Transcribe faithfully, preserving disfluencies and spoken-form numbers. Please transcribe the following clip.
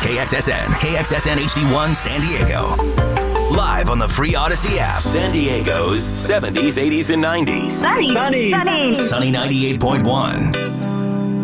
K X S N, K X S N H D one San Diego. Live on the free Odyssey app. San Diego's seventies, eighties, and nineties. Sunny. Sunny. Sunny ninety-eight point one.